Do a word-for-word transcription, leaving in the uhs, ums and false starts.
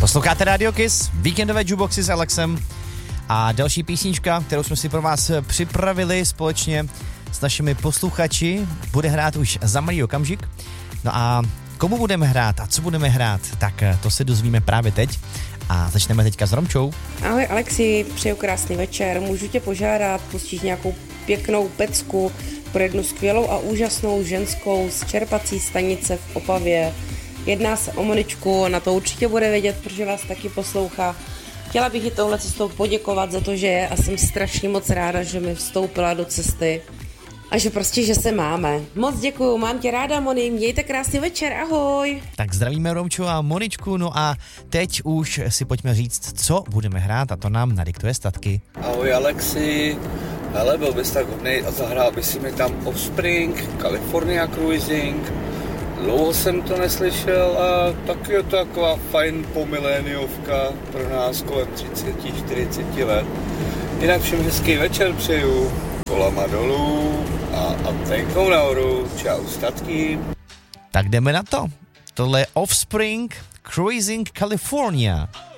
Posloucháte Radio Kiss, víkendové jukeboxy s Alexem a další písnička, kterou jsme si pro vás připravili společně s našimi posluchači, bude hrát už za malý okamžik. No a komu budeme hrát a co budeme hrát, tak to se dozvíme právě teď a začneme teďka s Romčou. Ahoj Alexi, přeju krásný večer, můžu tě požádat pustit nějakou pěknou pecku pro jednu skvělou a úžasnou ženskou z čerpací stanice v Opavě. Jedná se o Moničku, na to určitě bude vědět, protože vás taky poslouchá. Chtěla bych jí touhle cestou poděkovat za to, že je a jsem strašně moc ráda, že mi vstoupila do cesty a že prostě, že se máme. Moc děkuju, mám tě ráda, Moni, mějte krásný večer, ahoj. Tak zdravíme Romču a Moničku, no a teď už si pojďme říct, co budeme hrát a to nám nadiktuje Statky. Ahoj Alexi, hele, byl bys tak hodnej a zahrál by si mi tam Offspring, California Cruising. Dlouho jsem to neslyšel a taky je to taková fajn pomiléniovka pro nás kolem třicet čtyřicet let. Jinak všem hezký večer přeju, kolama dolů a anténkou nahoru. Čau statky. Tak jdeme na to. Tohle je Offspring, Cruising California.